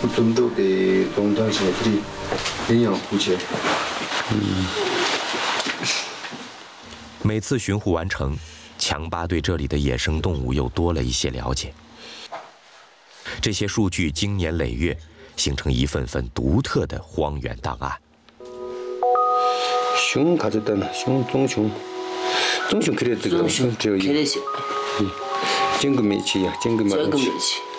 좀 더 내 동장시들이营养不全。 每次巡护完成，强巴对这里的野生动物又多了一些了解。这些数据经年累月，形成一份份独特的荒原档案。 熊가졌다나棕熊그래这个只有一。쟁금매치야 쟁금매치。